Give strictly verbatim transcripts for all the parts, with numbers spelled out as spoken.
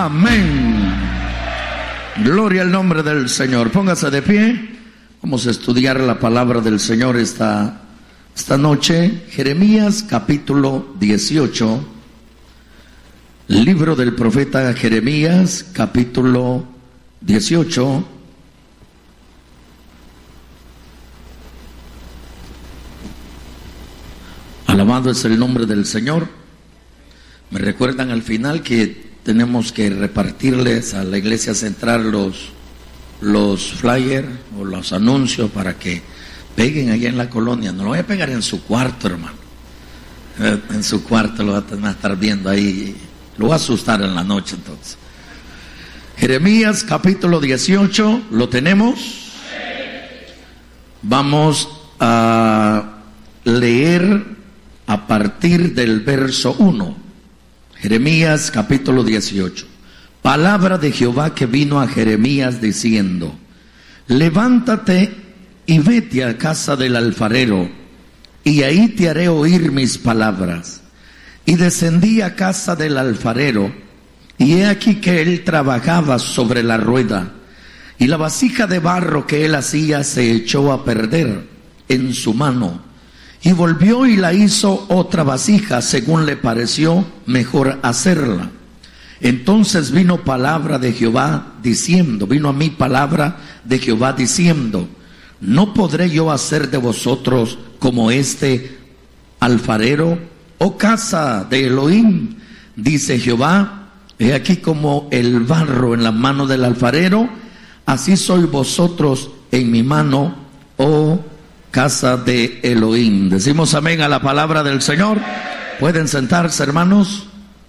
Amén. Gloria al nombre del Señor. Póngase de pie. Vamos a estudiar la palabra del Señor esta, esta noche. Jeremías capítulo dieciocho. Libro del profeta Jeremías capítulo dieciocho. Alabado es el nombre del Señor. Me recuerdan al final que tenemos que repartirles a la iglesia central los, los flyers o los anuncios para que peguen allá en la colonia. No lo voy a pegar en su cuarto, hermano. En su cuarto lo van a estar viendo ahí. Lo va a asustar en la noche entonces. Jeremías capítulo dieciocho, ¿lo tenemos? Vamos a leer a partir del verso uno. Jeremías capítulo dieciocho. Palabra de Jehová que vino a Jeremías diciendo: levántate y vete a casa del alfarero, y ahí te haré oír mis palabras. Y descendí a casa del alfarero, y he aquí que él trabajaba sobre la rueda, y la vasija de barro que él hacía se echó a perder en su mano. Y volvió y la hizo otra vasija, según le pareció mejor hacerla. Entonces vino palabra de Jehová diciendo, vino a mí palabra de Jehová diciendo: ¿no podré yo hacer de vosotros como este alfarero, oh casa de Elohim? Dice Jehová, he aquí como el barro en la mano del alfarero, así sois vosotros en mi mano, oh casa de Elohim. Decimos amén a la palabra del Señor. Pueden sentarse, hermanos.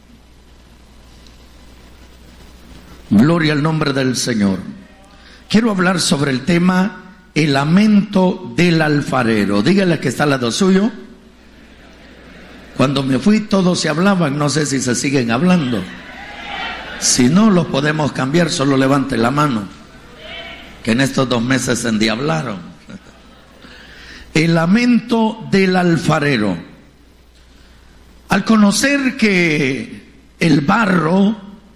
Gloria al nombre del Señor. Quiero hablar sobre el tema el lamento del alfarero. Dígale que está al lado suyo. Cuando me fui todos se hablaban, no sé si se siguen hablando. Si no, los podemos cambiar, solo levante la mano, que en estos dos meses se endiablaron. El lamento del alfarero. Al conocer que el barro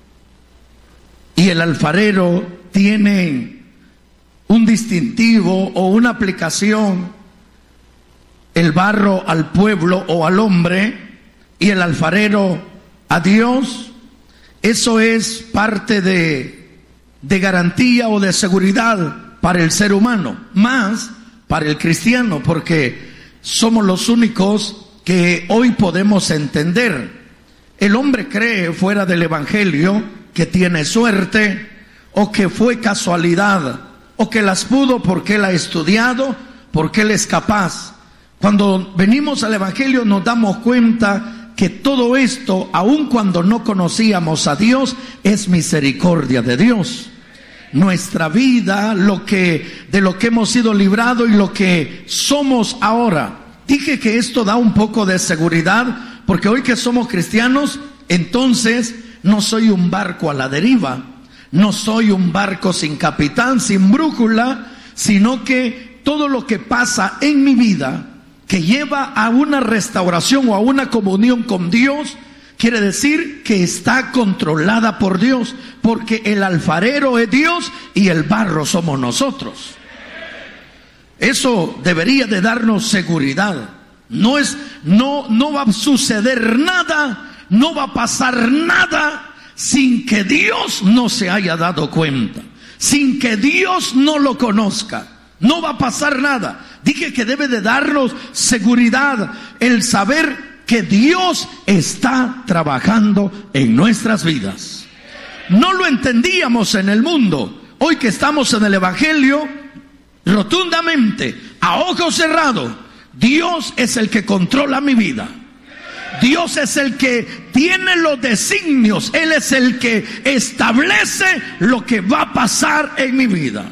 y el alfarero tienen un distintivo o una aplicación, el barro al pueblo o al hombre y el alfarero a Dios, eso es parte de, de garantía o de seguridad para el ser humano, más para el cristiano, porque somos los únicos que hoy podemos entender. El hombre cree fuera del evangelio que tiene suerte, o que fue casualidad, o que las pudo porque él ha estudiado, porque él es capaz. Cuando venimos al evangelio nos damos cuenta que todo esto, aun cuando no conocíamos a Dios, es misericordia de Dios. Nuestra vida, lo que, de lo que hemos sido librados y lo que somos ahora. Dije que esto da un poco de seguridad, porque hoy que somos cristianos, entonces no soy un barco a la deriva, no soy un barco sin capitán, sin brújula, sino que todo lo que pasa en mi vida, que lleva a una restauración o a una comunión con Dios, quiere decir que está controlada por Dios, porque el alfarero es Dios y el barro somos nosotros. Eso debería de darnos seguridad. No es, no, no va a suceder nada, no va a pasar nada sin que Dios no se haya dado cuenta, sin que Dios no lo conozca. No va a pasar nada. Dije que debe de darnos seguridad el saber que Dios está trabajando en nuestras vidas. No lo entendíamos en el mundo. Hoy que estamos en el evangelio, rotundamente, a ojos cerrados, Dios es el que controla mi vida. Dios es el que tiene los designios. Él es el que establece lo que va a pasar en mi vida.